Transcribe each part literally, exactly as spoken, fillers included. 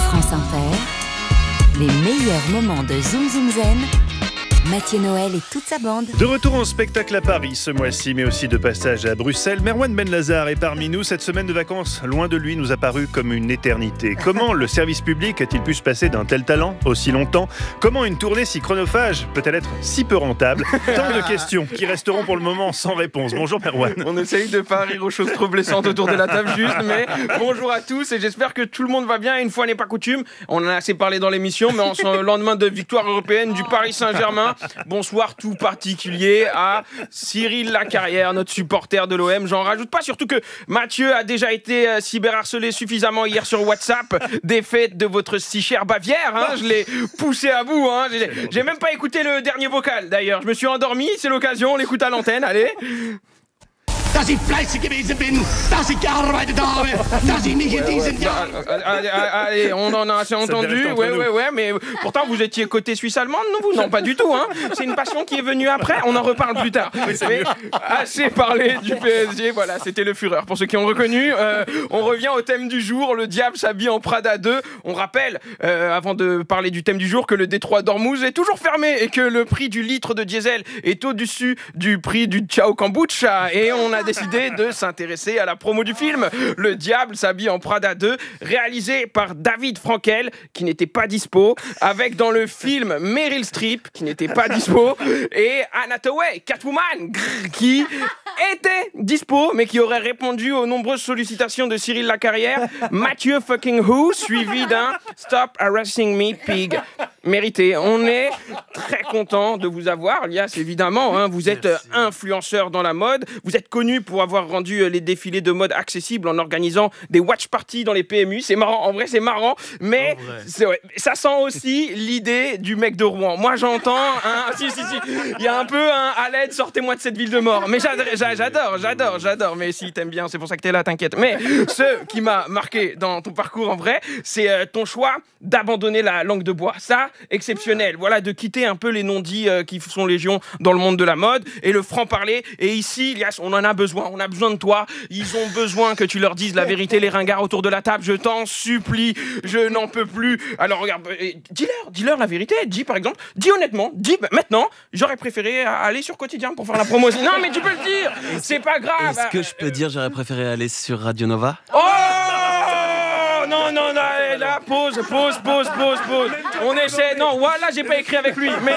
France Inter, les meilleurs moments de Zoom Zoom Zen, Mathieu Noël et toute sa bande. De retour en spectacle à Paris ce mois-ci, mais aussi de passage à Bruxelles, Merwan Benlazar est parmi nous. Cette semaine de vacances, loin de lui, nous a paru comme une éternité. Comment le service public a-t-il pu se passer d'un tel talent aussi longtemps ? Comment une tournée si chronophage peut-elle être si peu rentable ? Tant de questions qui resteront pour le moment sans réponse. Bonjour Merwan. On essaye de pas rire aux choses trop blessantes autour de la table juste, mais bonjour à tous et j'espère que tout le monde va bien. Une fois n'est pas coutume, on en a assez parlé dans l'émission, mais en ce lendemain de victoire européenne du Paris Saint-Germain, bonsoir tout particulier à Cyril Lacarrière, notre supporter de l'O M. J'en rajoute pas, surtout que Mathieu a déjà été euh, cyberharcelé suffisamment hier sur WhatsApp des fêtes de votre si chère Bavière. Hein, je l'ai poussé à bout. Hein, j'ai, j'ai même pas écouté le dernier vocal d'ailleurs. Je me suis endormi, c'est l'occasion, on l'écoute à l'antenne. Allez. Dass ich fleißig gewesen bin, dass ich gearbeitet habe, dass ich mich in diesen Jahren... Allez, allez, on en a assez entendu, ouais, ouais, ouais, mais pourtant vous étiez côté suisse-allemande, non, vous, non, pas du tout, hein. C'est une passion qui est venue après, on en reparle plus tard. Mais assez parlé du P S G, voilà, c'était le Fureur. Pour ceux qui ont reconnu, euh, on revient au thème du jour, le diable s'habille en Prada deux. On rappelle, euh, avant de parler du thème du jour, que le détroit d'Ormuz est toujours fermé et que le prix du litre de diesel est au-dessus du prix du Ciao Kombucha, et on a décidé de s'intéresser à la promo du film Le Diable s'habille en Prada deux, réalisé par David Frankel, qui n'était pas dispo, avec dans le film Meryl Streep, qui n'était pas dispo, et Anne Hathaway, Catwoman, grrr, qui était dispo, mais qui aurait répondu aux nombreuses sollicitations de Cyril Lacarrière, Mathieu fucking Who, suivi d'un Stop harassing me, pig. Mérité. On est très content de vous avoir, Lias, évidemment. Hein, vous êtes Merci. influenceur dans la mode. Vous êtes connu pour avoir rendu les défilés de mode accessibles en organisant des watch parties dans les P M U. C'est marrant. En vrai, c'est marrant. Mais c'est, ouais, ça sent aussi l'idée du mec de Rouen. Moi, j'entends... Hein, si, si, si. Il y a un peu un à l'aide, sortez-moi de cette ville de mort. Mais j'adore, j'adore, j'adore, j'adore. Mais si, t'aimes bien, c'est pour ça que t'es là, t'inquiète. Mais ce qui m'a marqué dans ton parcours, en vrai, c'est euh, ton choix d'abandonner la langue de bois. Ça, exceptionnel. Voilà, de quitter un peu les non-dits euh, qui sont légion dans le monde de la mode et le franc-parler. Et ici, Lias, on en a besoin. On a besoin de toi. Ils ont besoin que tu leur dises la vérité, les ringards autour de la table. Je t'en supplie. Je n'en peux plus. Alors, regarde, euh, dis-leur, dis-leur la vérité. Dis, par exemple, dis honnêtement, dis bah, maintenant, j'aurais préféré aller sur Quotidien pour faire la promo. Non, mais tu peux le dire. C'est pas grave. Est-ce que je peux dire j'aurais préféré aller sur Radio Nova ? Oh non, non, non, là, pause, pause, pause, pause, pause. On essaie. Non, voilà, j'ai pas écrit avec lui. Mais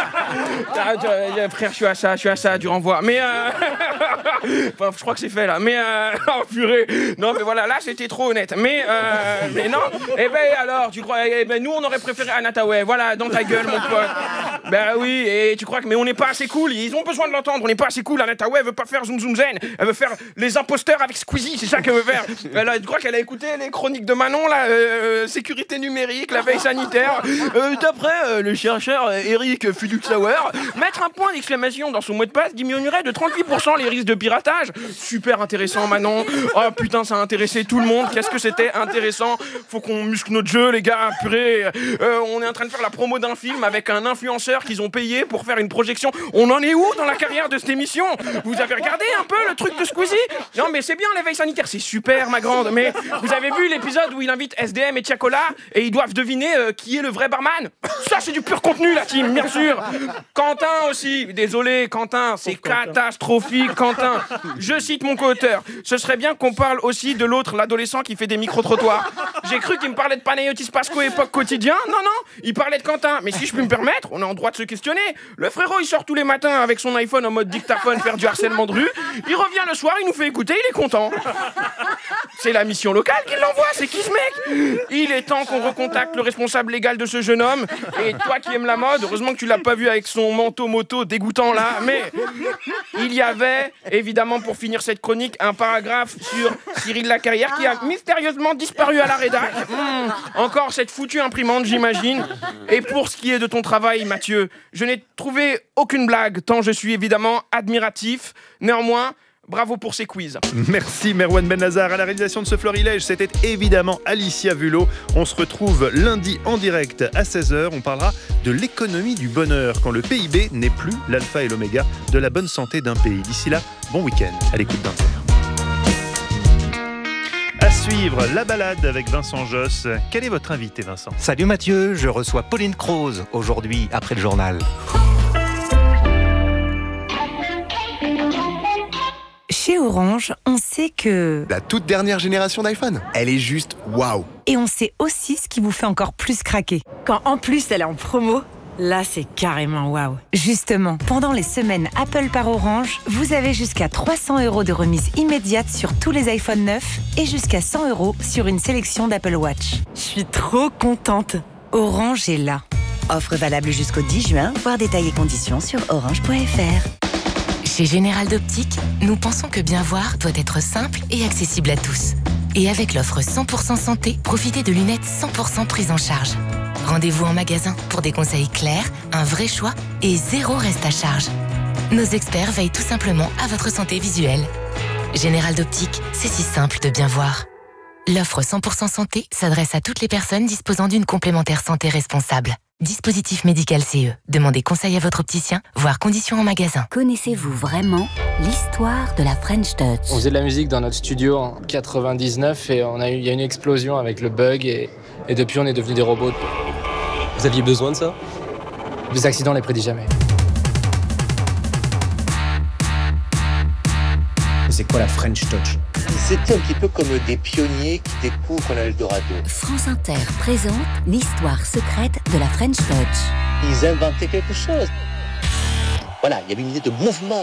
frère, je suis à ça, je suis à ça du renvoi. Mais euh... enfin, je crois que c'est fait là. Mais euh... oh purée. Non, mais voilà, là, c'était trop honnête. Mais euh... mais non. Eh ben alors, tu crois Eh ben nous, on aurait préféré Anne Hathaway. Voilà, dans ta gueule, mon pote. Ben oui. Et tu crois que mais on n'est pas assez cool. Ils ont besoin de l'entendre. On n'est pas assez cool. Anne Hathaway, elle veut pas faire Zoom Zoom Zen. Elle veut faire les imposteurs avec Squeezie. C'est ça qu'elle veut faire. Elle a... Tu crois qu'elle a écouté les chroniques de Manon là, euh, sécurité numérique, la veille sanitaire. Euh, d'après euh, le chercheur Eric Fiduxauer, mettre un point d'exclamation dans son mot de passe diminuerait de trente-huit pour cent les risques de piratage. Super intéressant, Manon. Oh putain, ça a intéressé tout le monde. Qu'est-ce que c'était intéressant. Faut qu'on muscle notre jeu, les gars. Purée. Euh, on est en train de faire la promo d'un film avec un influenceur qu'ils ont payé pour faire une projection. On en est où dans la carrière de cette émission ? Vous avez regardé un peu le truc de Squeezie ? Non, mais c'est bien les veilles sanitaires, c'est super, ma grande. Mais vous avez vu l'épisode où il invite S D M et Tiakola et ils doivent deviner euh, qui est le vrai barman ? Ça, c'est du pur contenu, la team, bien sûr. Quentin aussi. Désolé, Quentin, c'est catastrophique, Quentin. Je cite mon co-auteur. Ce serait bien qu'on parle aussi de l'autre, l'adolescent qui fait des micro-trottoirs. J'ai cru qu'il me parlait de Panayotis Pasco époque Quotidien. Non, non, il parlait de Quentin. Mais si je puis me permettre, on est en droit de se questionner. Le frérot, il sort tous les matins avec son iPhone en mode dictaphone faire du harcèlement de rue. Il revient le soir, il nous fait écouter, il est content. C'est la mission locale qui l'envoie, c'est qui ce mec ? Il est temps qu'on recontacte le responsable légal de ce jeune homme. Et toi qui aimes la mode, heureusement que tu l'as pas vu avec son manteau moto dégoûtant là. Mais il y avait, évidemment, pour finir cette chronique, un paragraphe sur Cyril Lacarrière qui a mystérieusement disparu à la rédac. Mmh, encore cette foutue imprimante, j'imagine. Et pour ce qui est de ton travail, Mathieu, je n'ai trouvé aucune blague, tant je suis évidemment admiratif. Néanmoins, bravo pour ces quiz. Merci Merwan Benlazar. À la réalisation de ce florilège, c'était évidemment Alicia Vulot. On se retrouve lundi en direct à seize heures. On parlera de l'économie du bonheur, quand le P I B n'est plus l'alpha et l'oméga de la bonne santé d'un pays. D'ici là, bon week-end à l'écoute d'Inter. À suivre. suivre La Balade avec Vincent Josse. Quel est votre invité, Vincent ? Salut Mathieu, je reçois Pauline Croze aujourd'hui après le journal. Chez Orange, on sait que... La toute dernière génération d'iPhone, elle est juste waouh. Et on sait aussi ce qui vous fait encore plus craquer. Quand en plus elle est en promo, là c'est carrément waouh. Justement, pendant les semaines Apple par Orange, vous avez jusqu'à trois cents euros de remise immédiate sur tous les iPhone neufs et jusqu'à cent euros sur une sélection d'Apple Watch. Je suis trop contente. Orange est là. Offre valable jusqu'au dix juin, voir détails et conditions sur orange point f r. Chez Général d'Optique, nous pensons que bien voir doit être simple et accessible à tous. Et avec l'offre cent pour cent santé, profitez de lunettes cent pour cent prises en charge. Rendez-vous en magasin pour des conseils clairs, un vrai choix et zéro reste à charge. Nos experts veillent tout simplement à votre santé visuelle. Général d'Optique, c'est si simple de bien voir. L'offre cent pour cent santé s'adresse à toutes les personnes disposant d'une complémentaire santé responsable. Dispositif médical C E. Demandez conseil à votre opticien, voire conditions en magasin. Connaissez-vous vraiment l'histoire de la French Touch ? On faisait de la musique dans notre studio en quatre-vingt-dix-neuf et on a eu, il y a eu une explosion avec le bug et, et depuis on est devenus des robots. Vous aviez besoin de ça ? Les accidents, on les prédit jamais. C'est quoi la French Touch ? C'était un petit peu comme des pionniers qui découvrent l'Eldorado. France Inter présente l'histoire secrète de la French Touch. Ils inventaient quelque chose. Voilà, il y avait une idée de mouvement.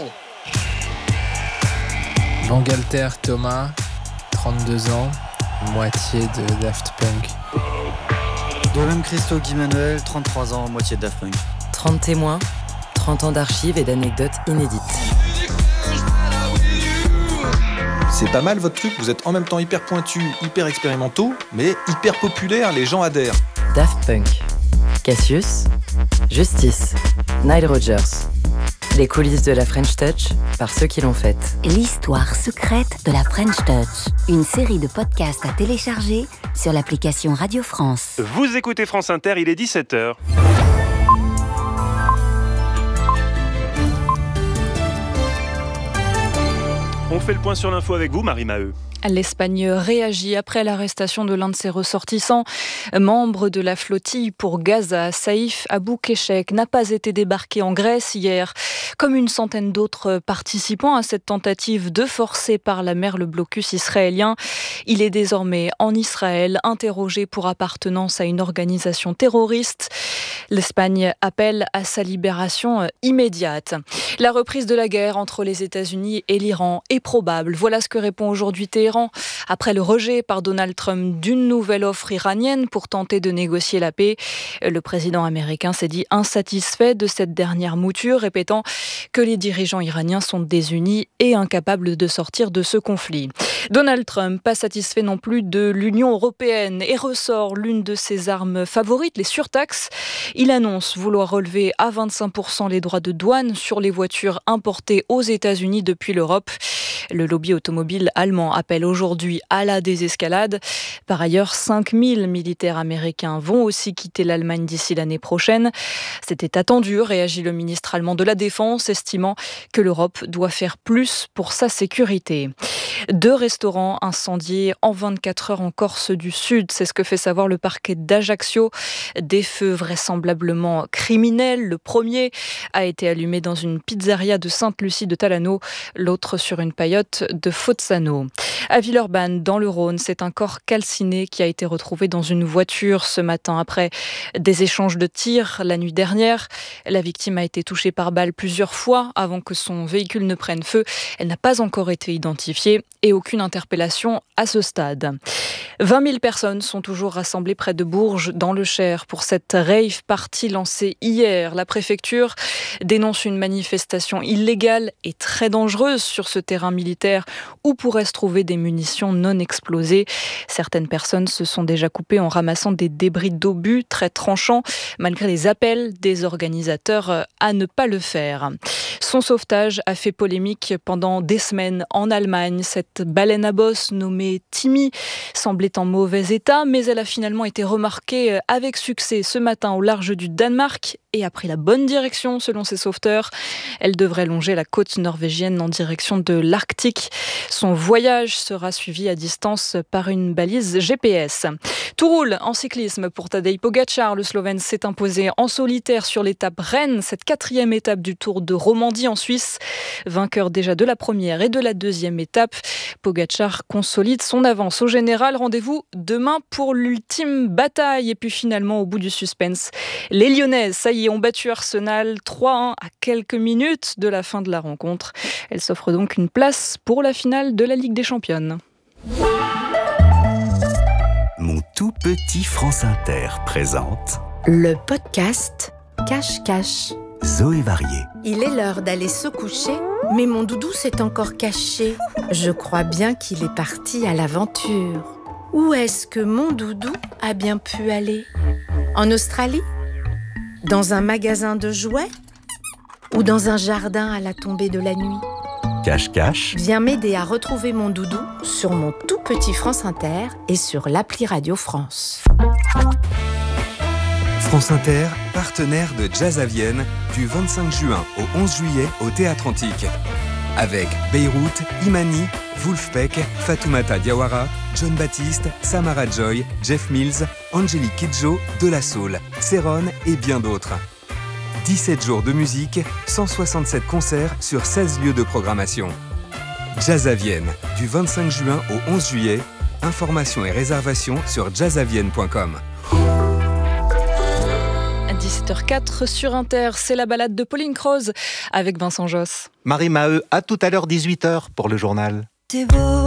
Bangalter Thomas, trente-deux ans, moitié de Daft Punk. Dolem Christo Guy Manuel, trente-trois ans, moitié de Daft Punk. trente témoins, trente ans d'archives et d'anecdotes inédites. C'est pas mal votre truc, vous êtes en même temps hyper pointus, hyper expérimentaux, mais hyper populaires, les gens adhèrent. Daft Punk, Cassius, Justice, Nile Rodgers. Les coulisses de la French Touch par ceux qui l'ont faite. L'histoire secrète de la French Touch. Une série de podcasts à télécharger sur l'application Radio France. Vous écoutez France Inter, il est dix-sept heures. On fait le point sur l'info avec vous, Marie Maheu. L'Espagne réagit après l'arrestation de l'un de ses ressortissants. Membre de la flottille pour Gaza, Saïf Abou-Keshek n'a pas été débarqué en Grèce hier. Comme une centaine d'autres participants à cette tentative de forcer par la mer le blocus israélien, il est désormais en Israël, interrogé pour appartenance à une organisation terroriste. L'Espagne appelle à sa libération immédiate. La reprise de la guerre entre les États-Unis et l'Iran est probable. Voilà ce que répond aujourd'hui Téhéran après le rejet par Donald Trump d'une nouvelle offre iranienne pour tenter de négocier la paix. Le président américain s'est dit insatisfait de cette dernière mouture, répétant que les dirigeants iraniens sont désunis et incapables de sortir de ce conflit. Donald Trump, pas satisfait non plus de l'Union européenne et ressort l'une de ses armes favorites, les surtaxes. Il annonce vouloir relever à vingt-cinq pour cent les droits de douane sur les voitures importées aux États-Unis depuis l'Europe. Le lobby automobile allemand appelle aujourd'hui à la désescalade. Par ailleurs, cinq mille militaires américains vont aussi quitter l'Allemagne d'ici l'année prochaine. C'était attendu, réagit le ministre allemand de la Défense, estimant que l'Europe doit faire plus pour sa sécurité. Deux restaurants incendiés en vingt-quatre heures en Corse du Sud, c'est ce que fait savoir le parquet d'Ajaccio. Des feux vraisemblablement criminels. Le premier a été allumé dans une pizzeria de Sainte-Lucie de Talano, l'autre sur une paillote de Fozzano. À Villeurbanne, dans le Rhône, c'est un corps calciné qui a été retrouvé dans une voiture ce matin après des échanges de tirs la nuit dernière. La victime a été touchée par balle plusieurs fois avant que son véhicule ne prenne feu. Elle n'a pas encore été identifiée et aucune interpellation à ce stade. vingt mille personnes sont toujours rassemblées près de Bourges, dans le Cher, pour cette rave party lancée hier. La préfecture dénonce une manifestation illégale et très dangereuse sur ce terrain militaire où pourraient se trouver des munitions non explosées. Certaines personnes se sont déjà coupées en ramassant des débris d'obus très tranchants, malgré les appels des organisateurs à ne pas le faire. Son sauvetage a fait polémique pendant des semaines en Allemagne. Cette baleine à bosse nommée Timmy semblait en mauvais état, mais elle a finalement été remarquée avec succès ce matin au large du Danemark et a pris la bonne direction selon ses sauveteurs. Elle devrait longer la côte norvégienne en direction de l'Arctique. Son voyage sera suivi à distance par une balise G P S. Tout roule en cyclisme pour Tadej Pogačar. Le Slovène s'est imposé en solitaire sur l'étape Rennes, cette quatrième étape du Tour de Romandie en Suisse. Vainqueur déjà de la première et de la deuxième étape, Pogačar consolide son avance au général. Rendez-vous demain pour l'ultime bataille. Et puis finalement, au bout du suspense, les Lyonnaises, ça y est, ont battu Arsenal trois à un à quelques minutes de la fin de la rencontre. Elles s'offrent donc une place pour la finale de la Ligue des Championnes. Mon tout petit France Inter présente le podcast Cache-Cache. Zoé Varié. Il est l'heure d'aller se coucher, mais mon doudou s'est encore caché. Je crois bien qu'il est parti à l'aventure. Où est-ce que mon doudou a bien pu aller ? En Australie ? Dans un magasin de jouets ? Ou dans un jardin à la tombée de la nuit ? Cache-Cache. Viens m'aider à retrouver mon doudou sur mon tout petit France Inter et sur l'appli Radio France. France Inter, partenaire de Jazz à Vienne, du vingt-cinq juin au onze juillet au Théâtre Antique. Avec Beyrouth, Imani, Wolfpack, Fatoumata Diawara, John Baptiste, Samara Joy, Jeff Mills, Angélique Kidjo, De La Soul, Céron et bien d'autres. dix-sept jours de musique, cent soixante-sept concerts sur seize lieux de programmation. Jazz à Vienne, du vingt-cinq juin au onze juillet. Informations et réservations sur jazz à vienne point com. dix-sept heures quatre sur Inter, c'est la balade de Pauline Croze avec Vincent Josse. Marie Maheu, à tout à l'heure dix-huit heures pour le journal. T'es beau.